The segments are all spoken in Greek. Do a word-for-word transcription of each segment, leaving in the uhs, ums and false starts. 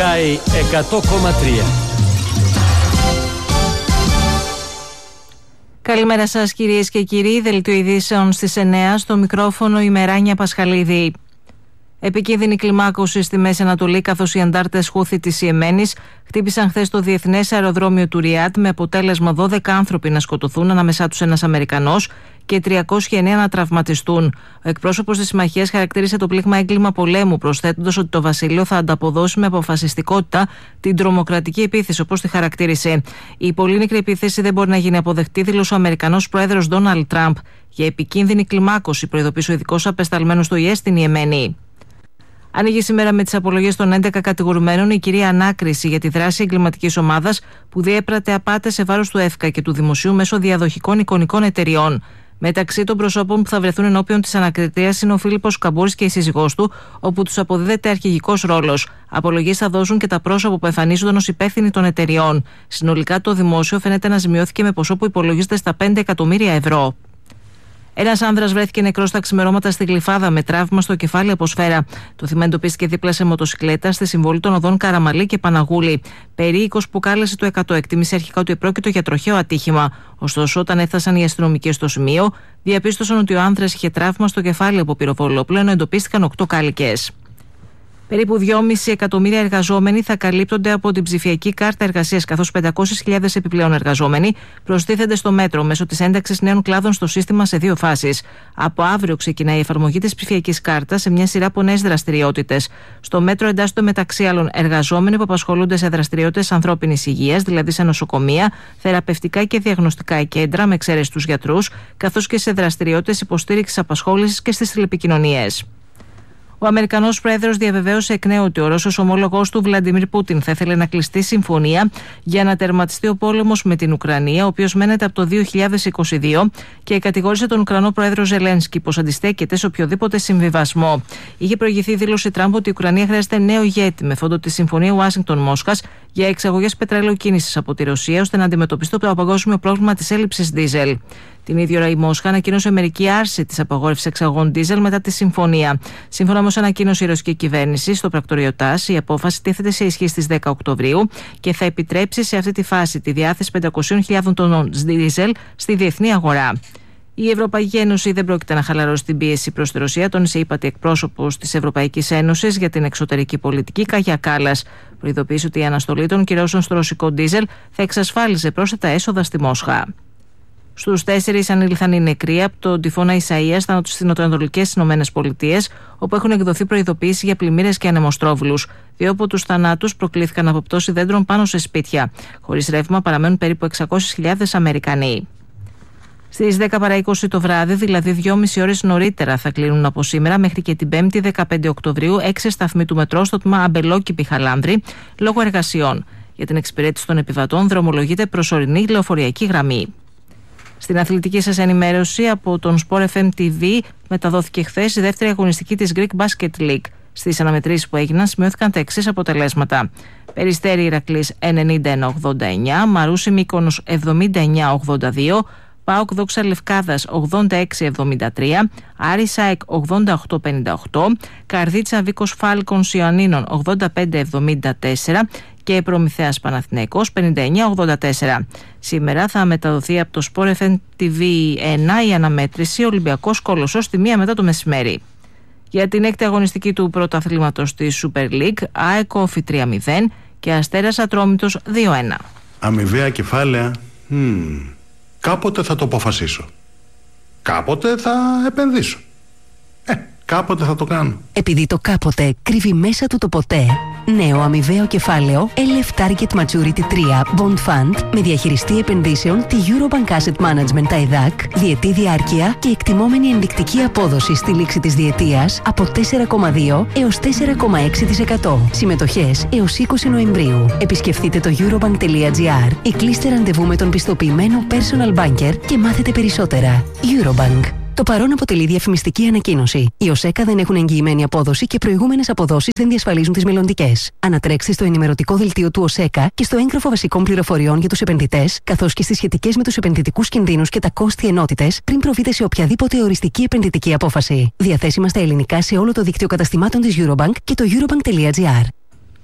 Sky εκατό κόμμα τρία. Καλημέρα σας κυρίες και κύριοι, δελτίο ειδήσεων στις εννέα, στο μικρόφωνο η Μεράνια Πασχαλίδη. Επικίνδυνη κλιμάκωση στη Μέση Ανατολή, καθώς οι αντάρτες Χούθη της Ιεμένης χτύπησαν χθες το διεθνές αεροδρόμιο του Ριάντ, με αποτέλεσμα δώδεκα άνθρωποι να σκοτωθούν, ανάμεσά τους ένας Αμερικανός, και τριακόσιοι εννέα να τραυματιστούν. Ο εκπρόσωπος της συμμαχίας χαρακτήρισε το πλήγμα έγκλημα πολέμου, προσθέτοντας ότι το βασίλειο θα ανταποδώσει με αποφασιστικότητα την τρομοκρατική επίθεση, όπως τη χαρακτήρισε. Η πολύνικρη επίθεση δεν μπορεί να γίνει αποδεκτή, δήλωσε ο Αμερικανός πρόεδρος Ντόναλντ Τραμπ. Για επικίνδυνη κλιμάκωση, προειδοποίησε ο ειδικός απεσταλμένος του ΙΕ στην Ιεμένη. Ανοίγει σήμερα με τις απολογίες των έντεκα κατηγορουμένων η κυρία ανάκριση για τη δράση εγκληματικής ομάδας που διέπρατε απάτες σε βάρος του ΕΦΚΑ και του δημοσίου μέσω διαδοχικών εικονικών εταιριών. Μεταξύ των προσώπων που θα βρεθούν ενώπιον της ανακριτείας είναι ο Φίλιππος Καμπούρης και η σύζυγός του, όπου τους αποδίδεται αρχηγικός ρόλος. Απολογίες θα δώσουν και τα πρόσωπα που εμφανίζονταν ως υπεύθυνοι των εταιριών. Συνολικά το δημόσιο φαίνεται να ζημιώθηκε με ποσό που υπολογίζεται στα πέντε εκατομμύρια ευρώ. Ένας άνδρας βρέθηκε νεκρός στα ξημερώματα στη Γλυφάδα με τραύμα στο κεφάλι από σφαίρα. Το θύμα εντοπίστηκε δίπλα σε μοτοσικλέτα στη συμβολή των οδών Καραμαλή και Παναγούλη. Περίοικος που κάλεσε το εκατό εκτίμησε αρχικά ότι επρόκειτο για τροχαίο ατύχημα. Ωστόσο, όταν έφτασαν οι αστυνομικοί στο σημείο, διαπίστωσαν ότι ο άνδρας είχε τραύμα στο κεφάλι από πυροβολόπλο, ενώ εντοπίστηκαν οκτώ κάλικες. Περίπου δυόμισι εκατομμύρια εργαζόμενοι θα καλύπτονται από την ψηφιακή κάρτα εργασίας, καθώς πεντακόσιες χιλιάδες επιπλέον εργαζόμενοι προστίθενται στο μέτρο μέσω της ένταξης νέων κλάδων στο σύστημα σε δύο φάσεις. Από αύριο ξεκινάει η εφαρμογή της ψηφιακής κάρτας σε μια σειρά από νέες δραστηριότητες. Στο μέτρο εντάσσονται μεταξύ άλλων εργαζόμενοι που απασχολούνται σε δραστηριότητες ανθρώπινης υγείας, δηλαδή σε νοσοκομεία, θεραπευτικά και διαγνωστικά κέντρα, με εξαίρεση τους γιατρούς, καθώς και σε δραστηριότητες υποστήριξης απασχόλησης και στις τηλεπικοινωνίες. Ο Αμερικανός πρόεδρος διαβεβαίωσε εκ νέου ότι ο Ρώσος ομόλογος του Βλαντιμίρ Πούτιν θα ήθελε να κλειστεί συμφωνία για να τερματιστεί ο πόλεμος με την Ουκρανία, ο οποίος μένεται από το δύο χιλιάδες είκοσι δύο, και κατηγόρησε τον Ουκρανό πρόεδρο Ζελένσκι πως αντιστέκεται σε οποιοδήποτε συμβιβασμό. Είχε προηγηθεί η δήλωση Τραμπ ότι η Ουκρανία χρειάζεται νέο ηγέτη, με φόντο τη συμφωνία Ουάσιγκτον-Μόσχας για εξαγωγές πετρελαιοκίνησης από τη Ρωσία, ώστε να αντιμετωπιστεί το παγκόσμιο πρόβλημα της έλλειψης ντίζελ. Την ίδια ώρα η Μόσχα ανακοίνωσε μερική άρση της απαγόρευσης εξαγωγών ντίζελ μετά τη συμφωνία. Σύμφωνα με όσα ανακοίνωσε η ρωσική κυβέρνηση στο πρακτορείο ΤΑΣ, η απόφαση τίθεται σε ισχύ στις δέκα Οκτωβρίου και θα επιτρέψει σε αυτή τη φάση τη διάθεση πεντακόσιες χιλιάδες τονών ντίζελ στη διεθνή αγορά. Η Ευρωπαϊκή Ένωση δεν πρόκειται να χαλαρώσει την πίεση προς τη Ρωσία, τόνισε ύπατη εκπρόσωπος της Ευρωπαϊκής Ένωσης για την εξωτερική πολιτική, Κάγια Κάλλας. Προειδοποίησε ότι η αναστολή των κυρώσεων στο ρωσικό ντίζελ θα εξασφάλιζε πρόσθετα έσοδα στη Μόσχα. Στους τέσσερις ανήλθαν οι νεκροί από τον τυφώνα Ισαΐας στις νοτιοανατολικές ΗΠΑ, όπου έχουν εκδοθεί προειδοποίηση για πλημμύρες και ανεμοστρόβιλους. Δύο από τους θανάτους προκλήθηκαν από πτώση δέντρων πάνω σε σπίτια. Χωρίς ρεύμα παραμένουν περίπου εξακόσιες χιλιάδες Αμερικανοί. Στις δέκα παρά είκοσι το βράδυ, δηλαδή δυόμιση ώρες νωρίτερα, θα κλείνουν από σήμερα μέχρι και την Πέμπτη δεκαπέντε Οκτωβρίου έξι σταθμοί του μετρό στο τμήμα Αμπελόκηπη-Χαλάνδρη λόγω εργασιών. Για την εξυπηρέτηση των επιβατών δρομολογείται προσωρινή λεωφοριακή γραμμή. Στην αθλητική σας ενημέρωση από τον Sport εφ εμ τι βι μεταδόθηκε χθες η δεύτερη αγωνιστική της Greek Basket League. Στις αναμετρήσεις που έγιναν σημειώθηκαν τα εξής αποτελέσματα. Περιστέρι Ηρακλής ενενήντα ένα ογδόντα εννιά, Μαρούσι Μύκονος εβδομήντα εννιά ογδόντα δύο, ΠΑΟΚ Δόξα Λευκάδας ογδόντα έξι εβδομήντα τρία, Άρης ΑΕΚ ογδόντα οκτώ πενήντα οκτώ, Καρδίτσα Βίκος Φάλκονς Ιωαννίνων ογδόντα πέντε εβδομήντα τέσσερα και Προμηθέας Παναθηναϊκός πενήντα εννιά ογδόντα τέσσερα. Σήμερα θα μεταδοθεί από το Sport εφ εμ τι βι ένα η αναμέτρηση Ολυμπιακός Κολοσσός τη μία μετά το μεσημέρι. Για την έκτη αγωνιστική του πρωταθλήματος της Super League, ΑΕΚ Όφη τρία μηδέν και Αστέρας Ατρόμητος δύο ένα. Αμοιβαία κεφάλαια, hmm. κάποτε θα το αποφασίσω. Κάποτε θα επενδύσω. Ε, κάποτε θα το κάνω. Επειδή το κάποτε κρύβει μέσα του το ποτέ, νέο αμοιβαίο κεφάλαιο ελ εφ Target Maturity τρία Bond Fund με διαχειριστή επενδύσεων τη Eurobank Asset Management τα ΕΔΑΚ, διετή διάρκεια και εκτιμόμενη ενδεικτική απόδοση στη λήξη της διετίας από τέσσερα κόμμα δύο έως τέσσερα κόμμα έξι τοις εκατό. Συμμετοχές έως είκοσι Νοεμβρίου. Επισκεφτείτε το eurobank.gr ή κλείστε ραντεβού με τον πιστοποιημένο personal banker και μάθετε περισσότερα. Eurobank. Το παρόν αποτελεί διαφημιστική ανακοίνωση. Οι ΟΣΕΚΑ δεν έχουν εγγυημένη απόδοση και προηγούμενες αποδόσεις δεν διασφαλίζουν τις μελλοντικές. Ανατρέξτε στο ενημερωτικό δελτίο του ΟΣΕΚΑ και στο έγγραφο βασικών πληροφοριών για τους επενδυτές, καθώς και στις σχετικές με τους επενδυτικούς κινδύνους και τα κόστη ενότητες, πριν προβείτε σε οποιαδήποτε οριστική επενδυτική απόφαση. Διαθέσιμα στα ελληνικά σε όλο το δίκτυο καταστημάτων της Eurobank και το eurobank.gr.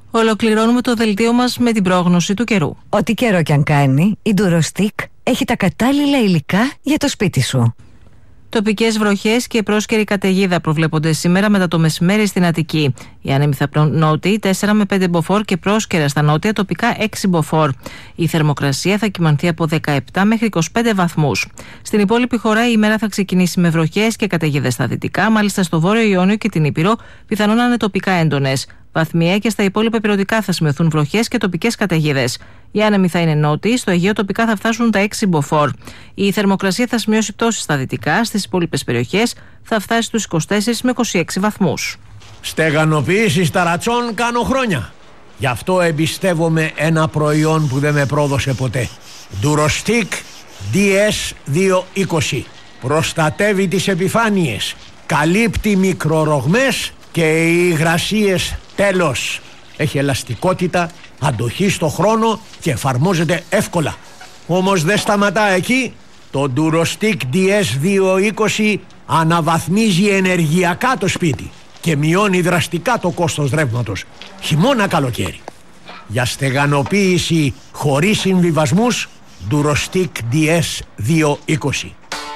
Ολοκληρώνουμε το δελτίο μας με την πρόγνωση του καιρού. Ό,τι καιρό κι αν κάνει, η Durostick έχει τα κατάλληλα υλικά για το σπίτι σου. Τοπικές βροχές και πρόσκαιρη καταιγίδα προβλέπονται σήμερα μετά το μεσημέρι στην Αττική. Οι άνεμοι θα πνέουν νότιοι τέσσερα με πέντε μποφόρ και πρόσκαιρα στα νότια, τοπικά έξι μποφόρ. Η θερμοκρασία θα κυμανθεί από δεκαεπτά μέχρι είκοσι πέντε βαθμούς. Στην υπόλοιπη χώρα η ημέρα θα ξεκινήσει με βροχές και καταιγίδες στα δυτικά, μάλιστα στο Βόρειο Ιόνιο και την Ήπειρο πιθανόν να είναι τοπικά έντονες. Βαθμιαία και στα υπόλοιπα περιοδικά θα σημειωθούν βροχές και τοπικές καταιγίδες. Οι άνεμοι θα είναι νότιοι, στο Αιγαίο τοπικά θα φτάσουν τα έξι μποφόρ. Η θερμοκρασία θα σημειώσει πτώση στα δυτικά, στις υπόλοιπες περιοχές θα φτάσει στους είκοσι τέσσερα με είκοσι έξι βαθμούς. Στεγανοποίηση ταρατσών κάνω χρόνια. Γι' αυτό εμπιστεύομαι ένα προϊόν που δεν με πρόδωσε ποτέ. Durostick ντι ες διακόσια είκοσι. Προστατεύει τις επιφάνειες, καλύπτει μικρορογμές και οι υγρασίες τέλος. Έχει ελαστικότητα, αντοχή στο χρόνο και εφαρμόζεται εύκολα. Όμως δεν σταματά εκεί. Το Durostick ντι ες διακόσια είκοσι αναβαθμίζει ενεργειακά το σπίτι και μειώνει δραστικά το κόστος ρεύματος, χειμώνα καλοκαίρι. Για στεγανοποίηση χωρίς συμβιβασμούς, Durostick ντι ες διακόσια είκοσι.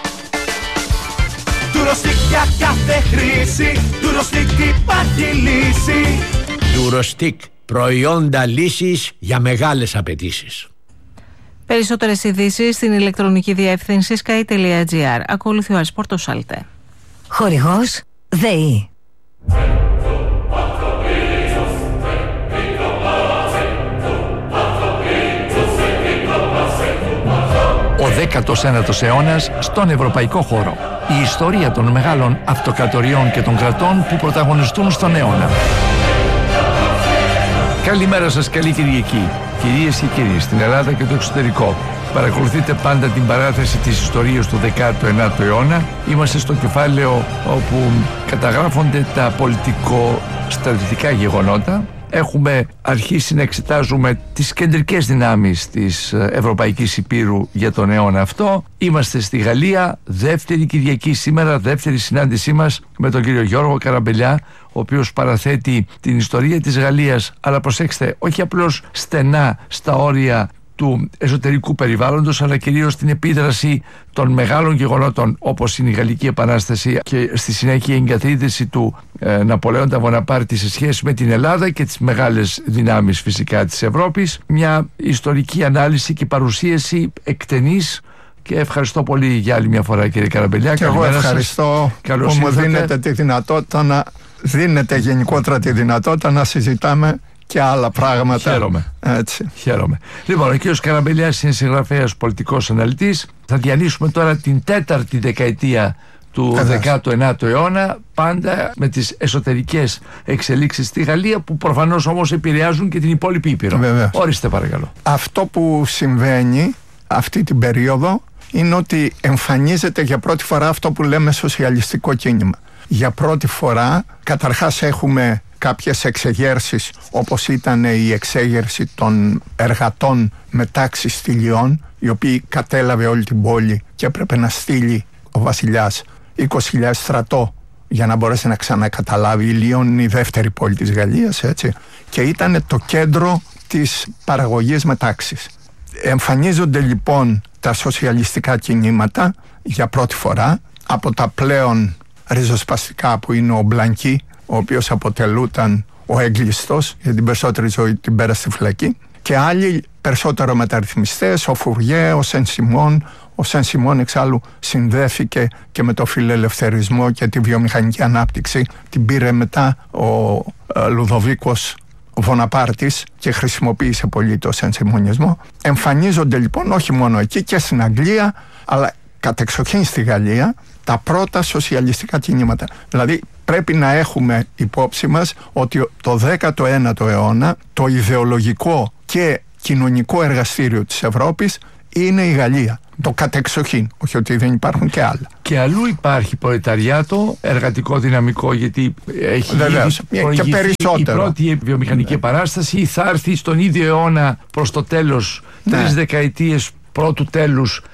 Durostick για κάθε χρήση, Durostick υπάρχει λύση. Durostick, προϊόντα λύσης για μεγάλες απαιτήσεις. Περισσότερες ειδήσεις στην ηλεκτρονική διεύθυνση sky τελεία gr. Ακολουθεί ο Ασπόρτο Σάλτε. Χορηγός ΔΕΗ. Ο δέκατος ένατος αιώνας στον ευρωπαϊκό χώρο. Η ιστορία των μεγάλων αυτοκρατοριών και των κρατών που πρωταγωνιστούν στον αιώνα. Καλημέρα σας, καλή Κυριακή. Κυρίες και κύριοι, στην Ελλάδα και το εξωτερικό. Παρακολουθείτε πάντα την παράθεση της ιστορίας του δέκατου ένατου αιώνα. Είμαστε στο κεφάλαιο όπου καταγράφονται τα πολιτικο-στρατιωτικά γεγονότα. Έχουμε αρχίσει να εξετάζουμε τις κεντρικές δυνάμεις της Ευρωπαϊκής Υπήρου για τον αιώνα αυτό. Είμαστε στη Γαλλία, δεύτερη Κυριακή σήμερα, δεύτερη συνάντησή μας με τον κύριο Γιώργο Καραμπελιά, ο οποίος παραθέτει την ιστορία της Γαλλίας, αλλά προσέξτε, όχι απλώς στενά στα όρια του εσωτερικού περιβάλλοντος, αλλά κυρίως την επίδραση των μεγάλων γεγονότων όπως είναι η Γαλλική Επανάσταση και στη συνέχεια η εγκαθίδρυση του ε, Ναπολέοντα Βοναπάρτη σε σχέση με την Ελλάδα και τις μεγάλες δυνάμεις φυσικά της Ευρώπης. Μια ιστορική ανάλυση και παρουσίαση εκτενής. Και ευχαριστώ πολύ για άλλη μια φορά, κύριε Καραμπελιά. Και εγώ ευχαριστώ που μου δίνετε τη δυνατότητα να δίνετε γενικότερα τη δυνατότητα να συζητάμε και άλλα πράγματα. Χαίρομαι. Έτσι. Χαίρομαι. Λοιπόν, ο κ. Καραμπελιάς είναι συγγραφέας, πολιτικός αναλυτής. Θα διανύσουμε τώρα την τέταρτη δεκαετία του δέκατου ένατου αιώνα, πάντα με τις εσωτερικές εξελίξεις στη Γαλλία, που προφανώς όμως επηρεάζουν και την υπόλοιπη Ήπειρο. Βεβαίως. Ορίστε παρακαλώ. Αυτό που συμβαίνει αυτή την περίοδο είναι ότι εμφανίζεται για πρώτη φορά αυτό που λέμε σοσιαλιστικό κίνημα. Για πρώτη φορά καταρχάς έχουμε κάποιες εξεγέρσεις, όπως ήταν η εξέγερση των εργατών με τάξη στη Λιόν, οι οποίοι κατέλαβε όλη την πόλη και έπρεπε να στείλει ο βασιλιάς είκοσι χιλιάδες στρατό για να μπορέσει να ξανακαταλάβει. Η Λιόν είναι η δεύτερη πόλη της Γαλλίας, έτσι, και ήταν το κέντρο της παραγωγής με τάξης. Εμφανίζονται λοιπόν τα σοσιαλιστικά κινήματα για πρώτη φορά, από τα πλέον ριζοσπαστικά που είναι ο Μπλανκί, ο οποίος αποτελούταν ο έγκλειστος, για την περισσότερη ζωή την πέρασε στη φυλακή, και άλλοι περισσότερο μεταρρυθμιστές, ο Φουριέ, ο Σεν Σιμών. Ο Σεν Σιμών εξάλλου συνδέθηκε και με το φιλελευθερισμό και τη βιομηχανική ανάπτυξη. Την πήρε μετά ο ε, Λουδοβίκος Βοναπάρτης και χρησιμοποίησε πολύ το Σεν Σιμωνισμό. Εμφανίζονται λοιπόν όχι μόνο εκεί και στην Αγγλία, αλλά κατεξοχήν στη Γαλλία, τα πρώτα σοσιαλιστικά κινήματα. Δηλαδή πρέπει να έχουμε υπόψη μας ότι το δέκατο ένατο αιώνα το ιδεολογικό και κοινωνικό εργαστήριο της Ευρώπης είναι η Γαλλία. Το κατεξοχήν, όχι ότι δεν υπάρχουν και άλλα. Και αλλού υπάρχει προλεταριάτο, εργατικό δυναμικό, γιατί έχει Βεβαίως, και περισσότερο. Η πρώτη βιομηχανική επανάσταση, ναι. Θα έρθει στον ίδιο αιώνα προς το τέλος, τρεις ναι. δεκαετίες πρώτου τέλους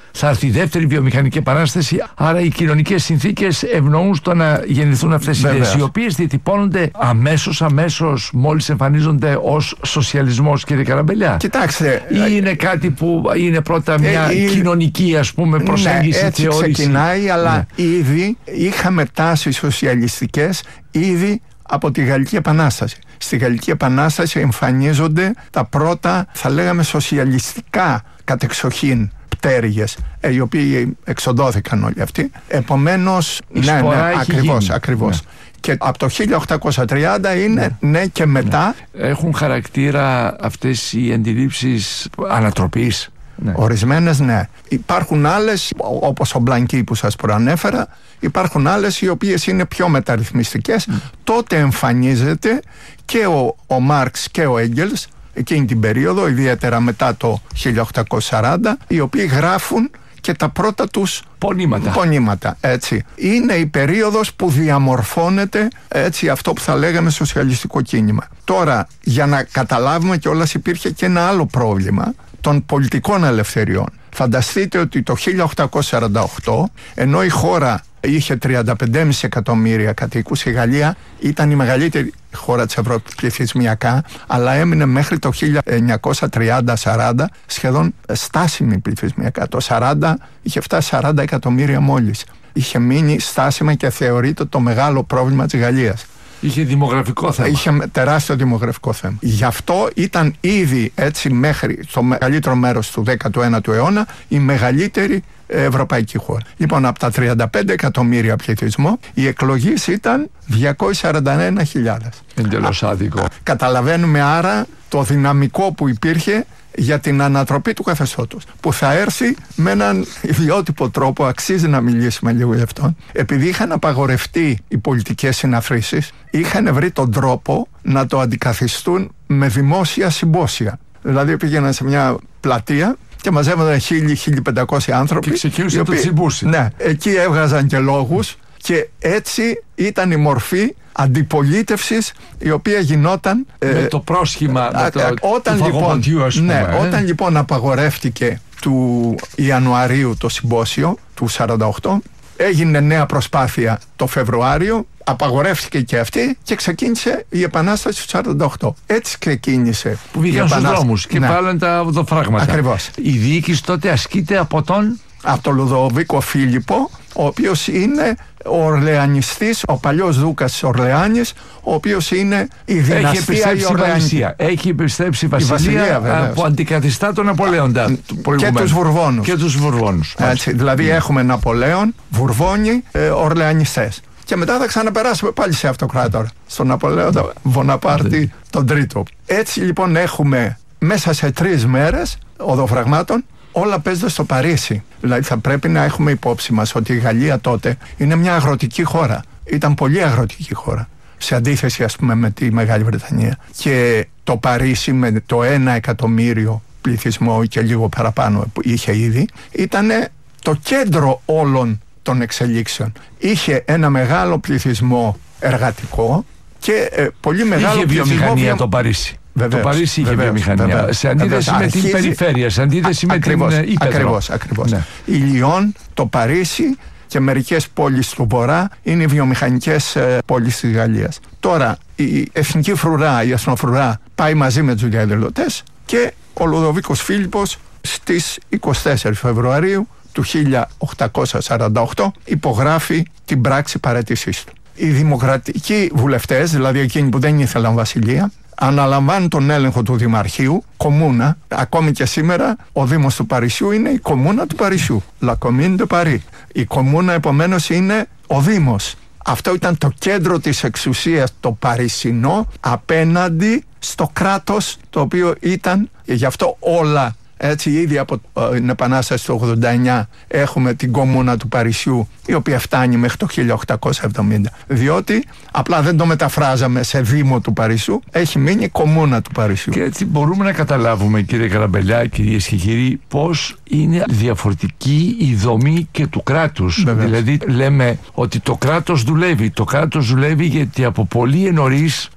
θα έρθει η δεύτερη βιομηχανική επανάσταση. Άρα οι κοινωνικές συνθήκες ευνοούν στο να γεννηθούν αυτές οι ιδέες, οι οποίες διατυπώνονται αμέσως, αμέσως μόλις εμφανίζονται ως σοσιαλισμός, κύριε Καραμπελιά. Κοιτάξτε. Ή είναι κάτι που είναι πρώτα μια ε, κοινωνική, ας πούμε, προσέγγιση, ναι, έτσι θεώρηση. ξεκινάει, αλλά ναι. ήδη είχαμε τάσεις σοσιαλιστικές ήδη από τη Γαλλική Επανάσταση. Στη Γαλλική Επανάσταση εμφανίζονται τα πρώτα, θα λέγαμε, σοσιαλιστικά κατεξοχήν πτέρυγες, ε, οι οποίοι εξοντώθηκαν όλοι αυτοί. Επομένως, ναι, ναι, ακριβώς, ακριβώς. Ναι. Και από το χίλια οκτακόσια τριάντα είναι ναι, ναι και μετά. Ναι. Έχουν χαρακτήρα αυτές οι αντιλήψεις ανατροπής. Ναι. Ορισμένες ναι. Υπάρχουν άλλες, όπως ο Μπλανκί που σας προανέφερα, υπάρχουν άλλες οι οποίες είναι πιο μεταρρυθμιστικές. Mm. Τότε εμφανίζεται και ο, ο Μάρξ και ο Έγγελς εκείνη την περίοδο, ιδιαίτερα μετά το χίλια οκτακόσια σαράντα, οι οποίοι γράφουν και τα πρώτα τους πονήματα. πονήματα έτσι. Είναι η περίοδος που διαμορφώνεται έτσι, αυτό που θα λέγαμε σοσιαλιστικό κίνημα. Τώρα, για να καταλάβουμε κιόλας, υπήρχε και ένα άλλο πρόβλημα των πολιτικών ελευθεριών. Φανταστείτε ότι το χίλια οκτακόσια σαράντα οκτώ, ενώ η χώρα είχε τριάντα πέντε κόμμα πέντε εκατομμύρια κατοίκους, η Γαλλία ήταν η μεγαλύτερη χώρα της Ευρώπης πληθυσμιακά, αλλά έμεινε μέχρι το χίλια εννιακόσια τριάντα σαράντα σχεδόν στάσιμη πληθυσμιακά. Το σαράντα είχε φτάσει σαράντα εκατομμύρια μόλις. Είχε μείνει στάσιμα και θεωρείται το μεγάλο πρόβλημα της Γαλλίας. Είχε δημογραφικό θέμα. Είχε τεράστιο δημογραφικό θέμα. Γι' αυτό ήταν ήδη έτσι μέχρι το μεγαλύτερο μέρος του δέκατου ένατου αιώνα η μεγαλύτερη ευρωπαϊκή χώρα. Λοιπόν, από τα τριάντα πέντε εκατομμύρια πληθυσμό, οι εκλογές ήταν διακόσιες σαράντα ένα χιλιάδες. Εντελώς άδικο. Καταλαβαίνουμε άρα το δυναμικό που υπήρχε για την ανατροπή του καθεστώτος, που θα έρθει με έναν ιδιότυπο τρόπο. Αξίζει να μιλήσουμε λίγο γι' αυτό. Επειδή είχαν απαγορευτεί οι πολιτικές συναθρήσεις, είχαν βρει τον τρόπο να το αντικαθιστούν με δημόσια συμπόσια. Δηλαδή πήγαιναν σε μια πλατεία και μαζεύονταν χίλιοι με χίλιοι πεντακόσιοι άνθρωποι. Και ξεκίνησε το τσιμπούσι. Ναι, εκεί έβγαζαν και λόγους και έτσι ήταν η μορφή αντιπολίτευσης η οποία γινόταν με ε, το πρόσχημα α, με το, όταν, του λοιπόν, ας πούμε, ναι, ε. όταν λοιπόν απαγορεύτηκε του Ιανουαρίου το συμπόσιο του σαράντα οκτώ, έγινε νέα προσπάθεια το Φεβρουάριο, απαγορεύτηκε και αυτή και ξεκίνησε η Επανάσταση του σαράντα οκτώ. Έτσι ξεκίνησε. Που βγήκαν στους δρόμους και ναι. βάλαν τα οδοφράγματα. Ακριβώς. Η διοίκηση τότε ασκείται από τον... από τον Λουδοβίκο Φίλιππο, ο οποίος είναι ο Ορλεανιστής, ο παλιός δούκας της Ορλεάνης, ο οποίος είναι η δυναστεία η Ορλεανική. Έχει επιστρέψει η βασιλεία, η βασιλεία που αντικαθιστά τον Ναπολέοντα. Και τους Βουρβώνους. Και τους Βουρβώνους. Έτσι, δηλαδή mm. έχουμε Ναπολέον, Βουρβώνοι, ε, Ορλεανιστές. Και μετά θα ξαναπεράσουμε πάλι σε αυτοκράτορα, στον Ναπολέοντα Βοναπάρτη τον τρίτο. Έτσι λοιπόν έχουμε μέσα σε τρεις μέρες οδοφραγμάτων όλα παίζονται στο Παρίσι. Δηλαδή θα πρέπει να έχουμε υπόψη μας ότι η Γαλλία τότε είναι μια αγροτική χώρα. Ήταν πολύ αγροτική χώρα. Σε αντίθεση ας πούμε με τη Μεγάλη Βρετανία. Και το Παρίσι με το ένα εκατομμύριο πληθυσμό και λίγο παραπάνω που είχε ήδη, ήταν το κέντρο όλων των εξελίξεων. Είχε ένα μεγάλο πληθυσμό εργατικό και ε, πολύ μεγάλο είχε πληθυσμό βιομηχανία βιο... το Παρίσι. Βεβαίως, το Παρίσι είχε βεβαίως, βιομηχανία. Βεβαίως, σε αντίθεση βεβαίως, με την αρχίζει... περιφέρεια, σε αντίθεση Α, με ακριβώς, την Ήπεθρο. Ακριβώς, ακριβώς. Ναι. Η Λιόν, το Παρίσι και μερικές πόλεις του Βορρά είναι οι βιομηχανικές ε, πόλεις της Γαλλίας. Τώρα η εθνική φρουρά, η εθνοφρουρά πάει μαζί με τους διαδηλωτές και ο Λουδοβίκος Φίλιππος στις είκοσι τέσσερις Φεβρουαρίου του χίλια οκτακόσια σαράντα οκτώ υπογράφει την πράξη παραίτησής του. Οι δημοκρατικοί βουλευτές, δηλαδή εκείνοι που δεν ήθελαν βασιλεία, αναλαμβάνουν τον έλεγχο του Δημαρχείου, κομμούνα. Ακόμη και σήμερα ο Δήμος του Παρισιού είναι η κομμούνα του Παρισιού. La Commune de Paris. Η κομμούνα επομένως είναι ο Δήμος. Αυτό ήταν το κέντρο της εξουσίας, το παρισινό, απέναντι στο κράτος το οποίο ήταν, και γι' αυτό όλα. Έτσι ήδη από την Επανάσταση του ογδόντα εννιά έχουμε την κομμούνα του Παρισιού, η οποία φτάνει μέχρι το χίλια οκτακόσια εβδομήντα, διότι απλά δεν το μεταφράζαμε σε Δήμο του Παρισιού, έχει μείνει η κομμούνα του Παρισιού. Και έτσι μπορούμε να καταλάβουμε, κύριε Καραμπελιά, κυρίες και κύριοι, πώς είναι διαφορετική η δομή και του κράτους. Βεβαίως. Δηλαδή λέμε ότι το κράτος δουλεύει. Το κράτος δουλεύει γιατί από πολύ νωρίς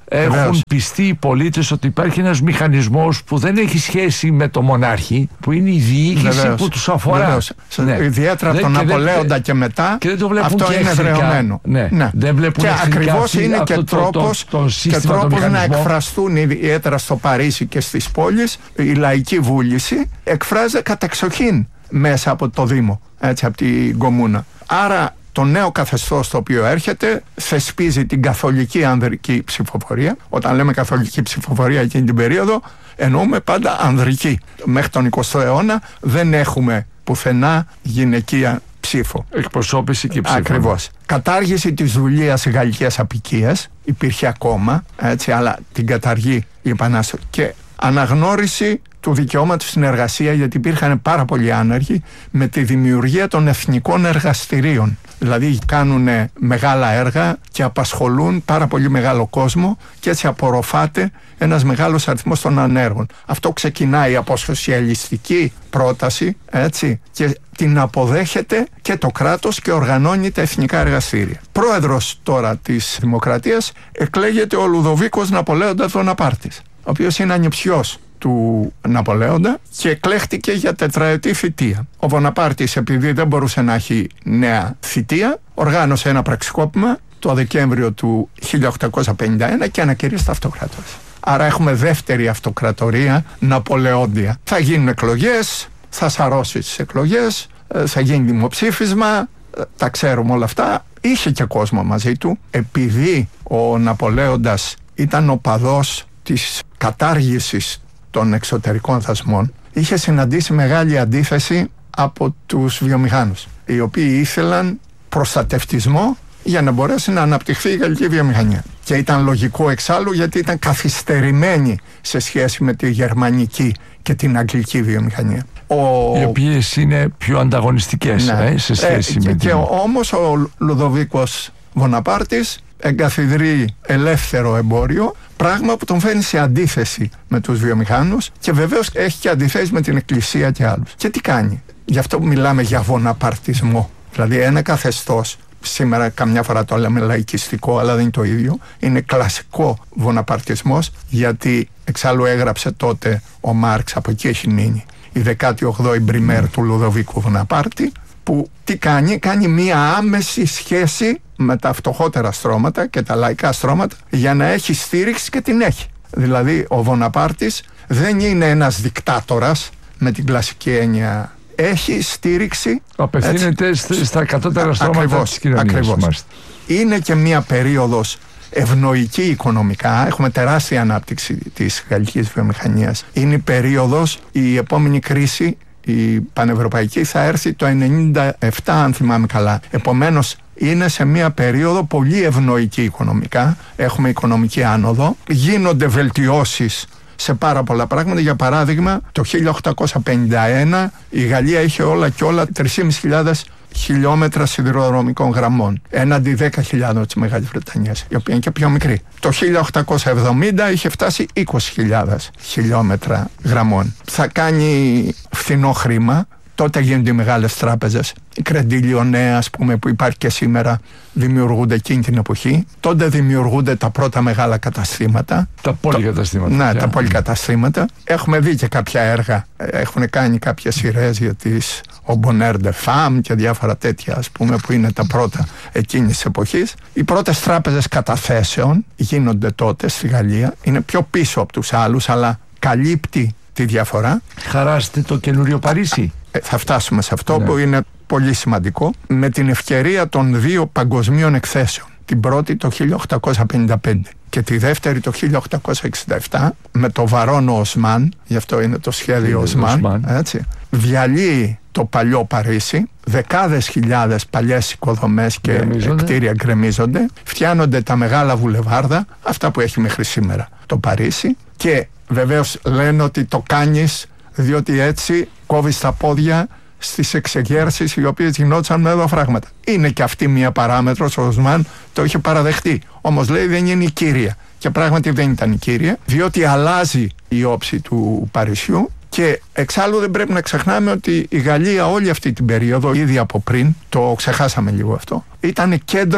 έχουν Βεβαίως. πιστεί οι πολίτες ότι υπάρχει ένας μηχανισμός που δεν έχει σχέση με το μονάρχη, που είναι η διοίκηση Βεβαίως. που τους αφορά. Ναι. Ιδιαίτερα από τον Ναπολέοντα και, και μετά, και δεν το αυτό και είναι δρεωμένο. Ναι. Ναι. Δεν βλέπουν και ακριβώς αυτή, είναι αυτό και το, τρόπος, το, το, το και τρόπος να μηχανισμό. εκφραστούν ιδιαίτερα στο Παρίσι και στις πόλεις. Η λαϊκή βούληση εκφράζεται κατεξοχήν μέσα από το Δήμο, έτσι, από την κομμούνα. Άρα το νέο καθεστώς το οποίο έρχεται θεσπίζει την καθολική ανδρική ψηφοφορία. Όταν λέμε καθολική ψηφοφορία εκείνη την περίοδο, εννοούμε πάντα ανδρική. Μέχρι τον εικοστό αιώνα δεν έχουμε πουθενά γυναικεία ψήφο. Εκπροσώπηση και ψήφο. Ακριβώς. Κατάργηση της δουλείας γαλλικές απικίες υπήρχε ακόμα, έτσι, αλλά την καταργεί η Επανάσταση. Και αναγνώριση του δικαιώματος στην εργασία, γιατί υπήρχαν πάρα πολλοί άνεργοι, με τη δημιουργία των εθνικών εργαστηρίων. Δηλαδή κάνουν μεγάλα έργα και απασχολούν πάρα πολύ μεγάλο κόσμο και έτσι απορροφάται ένας μεγάλος αριθμός των ανέργων. Αυτό ξεκινάει από σοσιαλιστική πρόταση, έτσι, και την αποδέχεται και το κράτος και οργανώνει τα εθνικά εργαστήρια. Πρόεδρος τώρα της Δημοκρατίας εκλέγεται ο Λουδοβίκος Ναπολέοντας Βοναπάρτης, ο οποίος είναι ανιψιός του Ναπολέοντα και εκλέχτηκε για τετραετή θητεία. Ο Βοναπάρτης, επειδή δεν μπορούσε να έχει νέα θητεία, οργάνωσε ένα πραξικόπημα το Δεκέμβριο του χίλια οκτακόσια πενήντα ένα και ανακηρύσσεται αυτοκράτορας. Άρα έχουμε δεύτερη αυτοκρατορία Ναπολεόντια. Θα γίνουν εκλογές, θα σαρώσει τις εκλογές, θα γίνει δημοψήφισμα, τα ξέρουμε όλα αυτά. Είχε και κόσμο μαζί του, επειδή ο Ναπολέοντας ήταν οπαδός της κατάργησης των εξωτερικών δασμών, είχε συναντήσει μεγάλη αντίθεση από τους βιομηχάνους, οι οποίοι ήθελαν προστατευτισμό για να μπορέσει να αναπτυχθεί η γαλλική βιομηχανία. Και ήταν λογικό εξάλλου, γιατί ήταν καθυστερημένη σε σχέση με τη γερμανική και την αγγλική βιομηχανία. Ο... Οι οποίες είναι πιο ανταγωνιστικές, ναι, ε, σε σχέση ε, με και, την... και όμως ο Λουδοβίκος Βοναπάρτης εγκαθιδρεί ελεύθερο εμπόριο, πράγμα που τον φέρνει σε αντίθεση με τους βιομηχάνους και βεβαίως έχει και αντιθέσει με την Εκκλησία και άλλους. Και τι κάνει? Γι' αυτό που μιλάμε για βοναπαρτισμό. Δηλαδή ένα καθεστώς, σήμερα καμιά φορά το λέμε λαϊκιστικό, αλλά δεν είναι το ίδιο, είναι κλασικό βοναπαρτισμός, γιατί εξάλλου έγραψε τότε ο Μάρξ, από εκεί έχει μείνει, η δεκάτη όγδοη Μπριμέρ του Λουδοβίκου Βοναπάρτη, που τι κάνει? Κάνει μία άμεση σχέση με τα φτωχότερα στρώματα και τα λαϊκά στρώματα για να έχει στήριξη, και την έχει. Δηλαδή ο Βοναπάρτης δεν είναι ένας δικτάτορας με την κλασική έννοια. Έχει στήριξη. Απευθύνεται έτσι στα κατώτερα στρώματα ακριβώς, της κοινωνίας. Ακριβώς. Είναι και μία περίοδος ευνοϊκή οικονομικά. Έχουμε τεράστια ανάπτυξη της γαλλικής βιομηχανίας. Είναι η περίοδος, η επόμενη κρίση, η πανευρωπαϊκή, θα έρθει το ενενήντα επτά, αν θυμάμαι καλά. Επομένως είναι σε μια περίοδο πολύ ευνοϊκή οικονομικά. Έχουμε οικονομική άνοδο. Γίνονται βελτιώσεις σε πάρα πολλά πράγματα. Για παράδειγμα, το χίλια οκτακόσια πενήντα ένα η Γαλλία είχε όλα και όλα τρεις χιλιάδες πεντακόσια χιλιόμετρα σιδηροδρομικών γραμμών, έναντι δέκα χιλιάδες της Μεγάλης Βρετανίας, η οποία είναι και πιο μικρή. Το χίλια οκτακόσια εβδομήντα είχε φτάσει είκοσι χιλιάδες χιλιόμετρα γραμμών. Θα κάνει φθηνό χρήμα. Τότε γίνονται οι μεγάλες τράπεζες. Η Credit Lyonnais, ας πούμε, που υπάρχει και σήμερα, δημιουργούνται εκείνη την εποχή. Τότε δημιουργούνται τα πρώτα μεγάλα καταστήματα. Τα πολυκαταστήματα. Ναι, τα πολυκαταστήματα. Έχουμε δει και κάποια έργα. Έχουν κάνει κάποιες σειρές για τις ο Bonheur de Femme και διάφορα τέτοια, ας πούμε, που είναι τα πρώτα εκείνης της εποχής. Οι πρώτες τράπεζες καταθέσεων γίνονται τότε στη Γαλλία. Είναι πιο πίσω από τους άλλους, αλλά καλύπτει τη διαφορά. Χαράστε το καινούριο Παρίσι. Ε, θα φτάσουμε σε αυτό, ναι, που είναι πολύ σημαντικό. Με την ευκαιρία των δύο παγκοσμίων εκθέσεων, την πρώτη το χίλια οκτακόσια πενήντα πέντε και τη δεύτερη το χίλια οκτακόσια εξήντα επτά, με το Βαρόνο Οσμάν, γι' αυτό είναι το σχέδιο Οσμάν, έτσι, διαλύει το παλιό Παρίσι, δεκάδες χιλιάδες παλιές οικοδομές και γκρεμίζονται. κτίρια γκρεμίζονται, φτιάνονται τα μεγάλα βουλεβάρδα, αυτά που έχει μέχρι σήμερα το Παρίσι, και βεβαίως λένε ότι το κάνεις διότι έτσι κόβεις τα πόδια στις εξεγέρσεις οι οποίες γινόντουσαν με δοφράγματα. Είναι και αυτή μια παράμετρος, ο Οσμάν το είχε παραδεχτεί. Όμως λέει δεν είναι η κύρια. Και πράγματι δεν ήταν η κύρια, διότι αλλάζει η όψη του Παρισιού. Και εξάλλου δεν πρέπει να ξεχνάμε ότι η Γαλλία όλη αυτή την περίοδο, ήδη από πριν, το ξεχάσαμε λίγο αυτό, ήταν κέντρο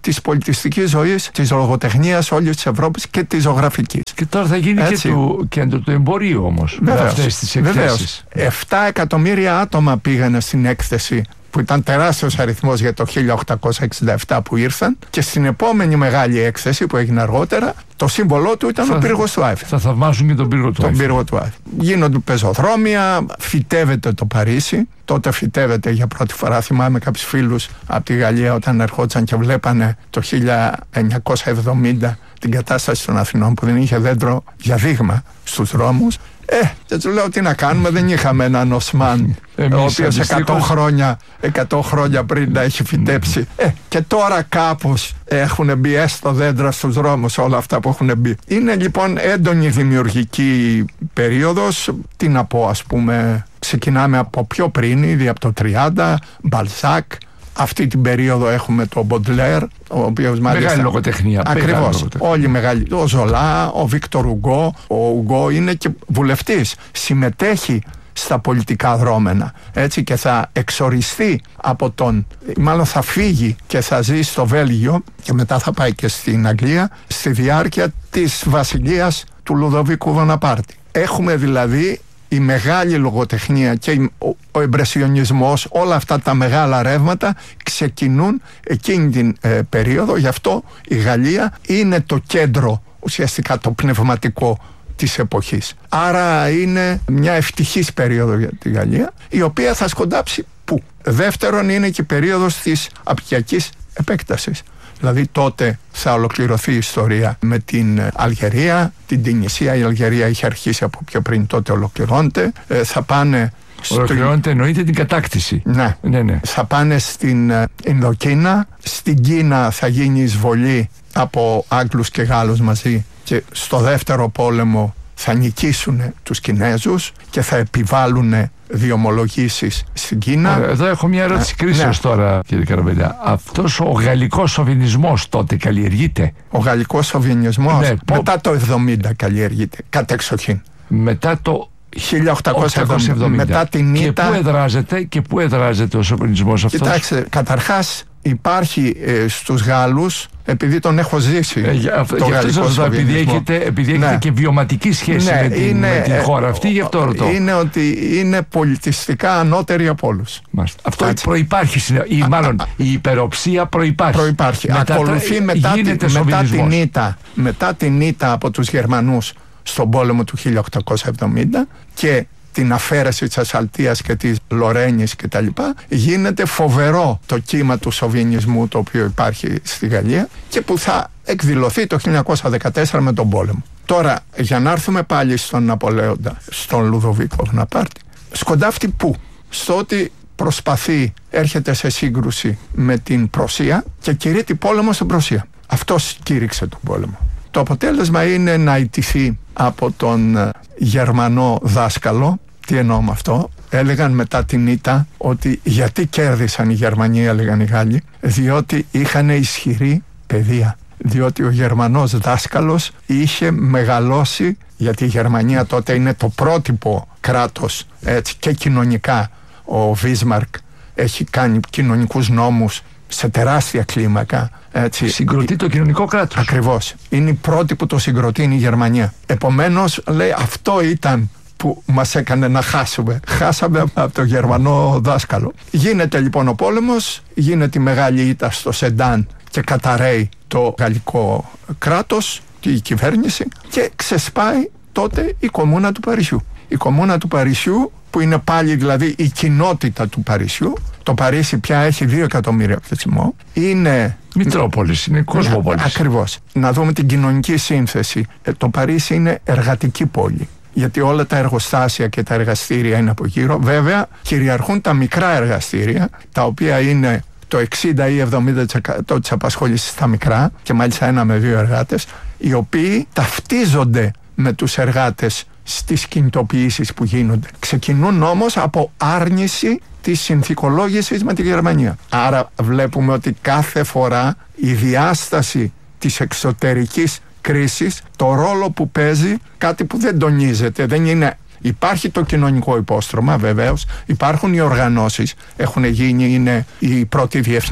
της πολιτιστικής ζωής, της λογοτεχνίας όλης της Ευρώπης και της ζωγραφικής. Και τώρα θα γίνει Έτσι. και το κέντρο του εμπορίου όμως, με αυτές τις εκθέσεις. Επτά εκατομμύρια άτομα πήγανε στην έκθεση, που ήταν τεράστιος αριθμός για το χίλια οκτακόσια εξήντα επτά που ήρθαν, και στην επόμενη μεγάλη έκθεση που έγινε αργότερα, το σύμβολό του ήταν θα, ο πύργος του Άιφελ. Θα θαυμάσουν και τον πύργο του Άιφελ. Τον πύργο του Άιφελ. Γίνονται πεζοδρόμια, φυτεύεται το Παρίσι. Τότε φυτεύεται για πρώτη φορά. Θυμάμαι κάποιους φίλους από τη Γαλλία όταν ερχόντουσαν και βλέπανε το χίλια εννιακόσια εβδομήντα την κατάσταση των Αθηνών που δεν είχε δέντρο για δείγμα στους δρόμους. Ε, και του λέω τι να κάνουμε, δεν είχαμε έναν Οσμάν ο οποίος εκατό χρόνια, εκατό χρόνια πριν να έχει φυτέψει. Ε, και τώρα κάπως έχουν μπει έστω δέντρα στους δρόμους όλα αυτά που έχουν μπει. Είναι λοιπόν έντονη δημιουργική περίοδος. Τι να πω, ας πούμε, ξεκινάμε από πιο πριν, ήδη από το τριάντα, Μπαλζάκ. Αυτή την περίοδο έχουμε τον Μποντλέρ, ο οποίος μάλιστα... Μεγάλη λογοτεχνία. Ακριβώς. Όλοι μεγάλοι. Ο Ζολά, ο Βίκτορ Ουγκό. Ο Ουγκό είναι και βουλευτής. Συμμετέχει στα πολιτικά δρόμενα. Έτσι, και θα εξοριστεί από τον... Μάλλον θα φύγει και θα ζει στο Βέλγιο και μετά θα πάει και στην Αγγλία στη διάρκεια της βασιλείας του Λουδοβίκου Βοναπάρτη. Έχουμε δηλαδή η μεγάλη λογοτεχνία και ο εμπρεσιονισμός, όλα αυτά τα μεγάλα ρεύματα ξεκινούν εκείνη την ε, περίοδο. Γι' αυτό η Γαλλία είναι το κέντρο, ουσιαστικά το πνευματικό της εποχής. Άρα είναι μια ευτυχής περίοδο για τη Γαλλία, η οποία θα σκοντάψει πού? Δεύτερον, είναι και η περίοδος της απικιακής επέκτασης. Δηλαδή τότε θα ολοκληρωθεί η ιστορία με την Αλγερία, την Τινησία. Η Αλγερία είχε αρχίσει από πιο πριν, τότε ολοκληρώνεται. Ε, θα πάνε... Ολοκληρώνεται, εννοείται την κατάκτηση. Ναι. ναι, ναι. Θα πάνε στην Ινδοκίνα. Στην Κίνα θα γίνει εισβολή από Άγγλους και Γάλλους μαζί, και στο δεύτερο πόλεμο θα νικήσουν τους Κινέζους και θα επιβάλλουν διομολογήσεις στην Κίνα. Εδώ έχω μια ερώτηση ε, κρίσεως ναι. τώρα, κύριε Καραβελιά. Αυτός ο γαλλικός σοβινισμός τότε καλλιεργείται? Ο γαλλικός σοβινισμός ναι, μετά πο... το εβδομήντα καλλιεργείται, κατεξοχήν. Μετά το χίλια οκτακόσια εβδομήντα. Μετά την ήττα. Και πού εδράζεται, και πού εδράζεται ο σοβινισμός αυτός? Κοιτάξτε, καταρχάς υπάρχει ε, στους Γάλλους, επειδή τον έχω ζήσει ε, για, το για γαλλικό αυτό επειδή έχετε, επειδή έχετε ναι. και βιωματική σχέση ναι, με, την, είναι, με την χώρα αυτή, γι' αυτό ρωτώ. Είναι ότι είναι πολιτιστικά ανώτεροι από όλους. Αυτό έτσι. Προϋπάρχει, ή μάλλον η υπεροψία προϋπάρχει. Προϋπάρχει. Μετα, Ακολουθεί μετά, τη, μετά, την ήττα, μετά την ήττα από τους Γερμανούς στον πόλεμο του χίλια οκτακόσια εβδομήντα και την αφαίρεση της Ασαλτίας και της Λορένης και τα λοιπά, γίνεται φοβερό το κύμα του σοβινισμού το οποίο υπάρχει στη Γαλλία και που θα εκδηλωθεί το χίλια εννιακόσια δεκατέσσερα με τον πόλεμο. Τώρα, για να έρθουμε πάλι στον Ναπολέοντα, στον Λουδοβίκο Βοναπάρτη, σκοντάφτει πού? Στο ότι προσπαθεί, έρχεται σε σύγκρουση με την Πρωσία και κηρύττει πόλεμο στην Πρωσία. Αυτός κήρυξε τον πόλεμο. Το αποτέλεσμα είναι να ιτηθεί από τον Γερμανό δάσκαλο. Τι εννοώ με αυτό? Έλεγαν μετά την ήττα ότι γιατί κέρδισαν οι Γερμανοί, έλεγαν οι Γάλλοι, διότι είχαν ισχυρή παιδεία. Διότι ο Γερμανός δάσκαλος είχε μεγαλώσει, γιατί η Γερμανία τότε είναι το πρότυπο κράτος, έτσι, και κοινωνικά. Ο Βίσμαρκ έχει κάνει κοινωνικούς νόμους σε τεράστια κλίμακα. Έτσι. Συγκροτεί το κοινωνικό κράτος. Ακριβώς. Είναι η πρώτη που το συγκροτεί, είναι η Γερμανία. Επομένως, λέει, αυτό ήταν που μας έκανε να χάσουμε. Χάσαμε από το Γερμανό δάσκαλο. Γίνεται λοιπόν ο πόλεμος, γίνεται η μεγάλη ήττα στο Σεντάν και καταραίει το γαλλικό κράτος, η κυβέρνηση, και ξεσπάει τότε η Κομμούνα του Παρισιού. Η Κομμούνα του Παρισιού, που είναι πάλι δηλαδή η κοινότητα του Παρισιού. Το Παρίσι πια έχει δύο εκατομμύρια πληθυσμό. Είναι Μητρόπολης, είναι κοσμόπολης. Ακριβώς. Να δούμε την κοινωνική σύνθεση. Ε, το Παρίσι είναι εργατική πόλη. Γιατί όλα τα εργοστάσια και τα εργαστήρια είναι από γύρω. Βέβαια, κυριαρχούν τα μικρά εργαστήρια, τα οποία είναι το εξήντα ή εβδομήντα τοις εκατό της απασχόλησης στα μικρά, και μάλιστα ένα με δύο εργάτες, οι οποίοι ταυτίζονται με τους εργάτες στις κινητοποιήσεις που γίνονται. Ξεκινούν όμως από άρνηση της συνθηκολόγησης με τη Γερμανία. Άρα βλέπουμε ότι κάθε φορά η διάσταση της εξωτερικής κρίσης, το ρόλο που παίζει, κάτι που δεν τονίζεται, δεν είναι... Υπάρχει το κοινωνικό υπόστρωμα, βεβαίως, υπάρχουν οι οργανώσεις, έχουν γίνει, είναι οι πρώτοι διεθνείς,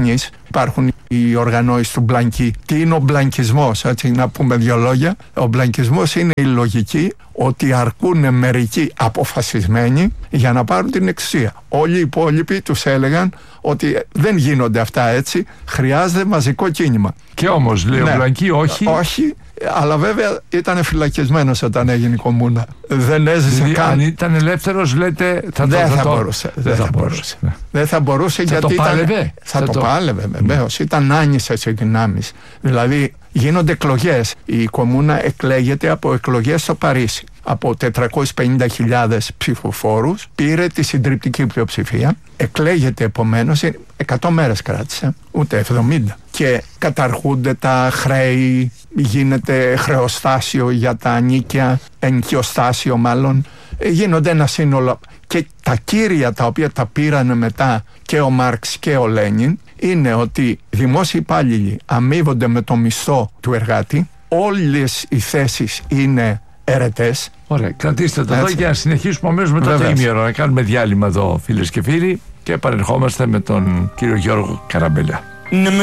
υπάρχουν οι οργανώσεις του Μπλανκί. Τι είναι ο μπλανκισμός, έτσι, να πούμε δύο λόγια. Ο μπλανκισμός είναι η λογική ότι αρκούν μερικοί αποφασισμένοι για να πάρουν την εξουσία. Όλοι οι υπόλοιποι τους έλεγαν ότι δεν γίνονται αυτά έτσι, χρειάζεται μαζικό κίνημα. Και όμως, λέει ναι, ο Μπλανκί, όχι. Όχι, αλλά βέβαια ήταν φυλακισμένος όταν έγινε η κομμούνα. Δεν έζησε δηλαδή, καν. Αν ήταν ελεύθερος, λέτε, θα δεν το, θα, θα μπορούσε. Δεν, δεν θα, θα μπορούσε. μπορούσε. Ναι. Δεν θα μπορούσε θα γιατί το ήταν, πάλευε. θα, θα το, το πάλευε βεβαίως. Mm. Ήταν άνισες οι δυνάμεις. Δηλαδή γίνονται εκλογές. Η κομμούνα εκλέγεται από εκλογές στο Παρίσι. Από τετρακόσιες πενήντα χιλιάδες ψηφοφόρους πήρε τη συντριπτική πλειοψηφία. Εκλέγεται επομένως, εκατό μέρες κράτησε, ούτε εβδομήντα. Και καταρχούνται τα χρέη, γίνεται χρεοστάσιο για τα νίκια, ενοικιοστάσιο μάλλον. Γίνονται ένα σύνολο. Και τα κύρια τα οποία τα πήραν μετά και ο Μάρξ και ο Λένιν είναι ότι δημόσιοι υπάλληλοι αμείβονται με το μισθό του εργάτη, όλες οι θέσεις είναι ερετές. Ωραία, κρατήστε το εδώ για να συνεχίσουμε αμέσως μετά το ημίωρο. Να κάνουμε διάλειμμα εδώ, φίλες και φίλοι, και επανερχόμαστε με τον κύριο Γιώργο Καραμπελά.